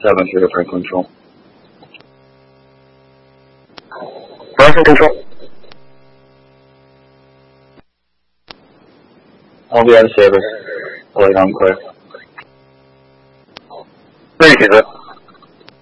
7 for control. Vehicle control. I'll be out of service. Light on clear. 32, sir.